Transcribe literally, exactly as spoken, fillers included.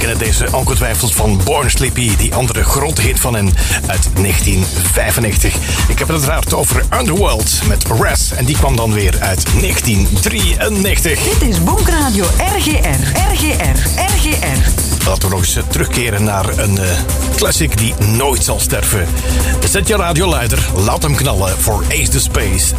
kennen deze ongetwijfeld van Born Slippy, die andere grote hit van hen uit negentien vijfennegentig. Ik heb het uiteraard over Underworld met Res en die kwam dan weer uit negentien drieënnegentig. Dit is Bonkradio R G R, R G R, R G R. Laten we nog eens terugkeren naar een uh, classic die nooit zal sterven. Zet je radio luider, laat hem knallen voor Ace the Space.